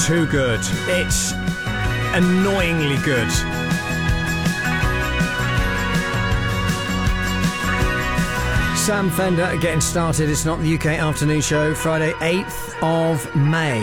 too good. It's annoyingly good. Sam Fender getting started. It's not the UK afternoon show. Friday, 8th of May.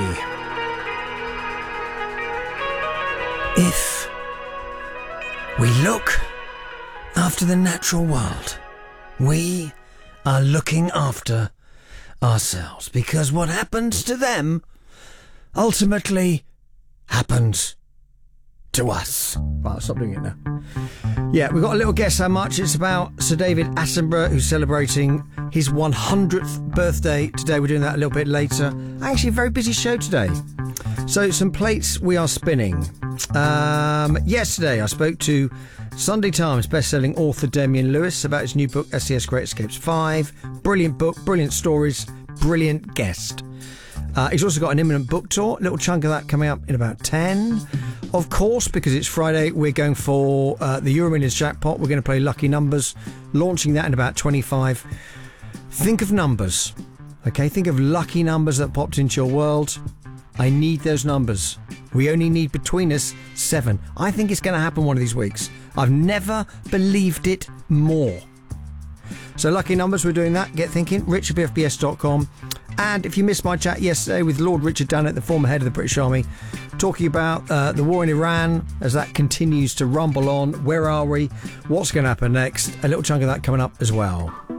If we look after the natural world, we are looking after ourselves, because what happens to them ultimately happens to us. Right, I'll stop doing it now. Yeah, we've got a little guess how much. It's about Sir David Attenborough, who's celebrating his 100th birthday today. We're doing that a little bit later. Actually, a very busy show today. So, some plates we are spinning. Yesterday, I spoke to Sunday Times best-selling author Damian Lewis about his new book, SES Great Escapes 5. Brilliant book, brilliant stories, brilliant guest. He's also got an imminent book tour, a little chunk of that coming up in about 10. Of course, because it's Friday, we're going for the Euro Millions jackpot. We're going to play Lucky Numbers, launching that in about 25. Think of numbers, okay? Think of lucky numbers that popped into your world. I need those numbers. We only need between us 7. I think it's going to happen one of these weeks. I've never believed it more. So lucky numbers, we're doing that. Get thinking, richardbfbs.com. And if you missed my chat yesterday with Lord Richard Dannett, the former head of the British Army, talking about the war in Iran as that continues to rumble on. Where are we? What's going to happen next? A little chunk of that coming up as well.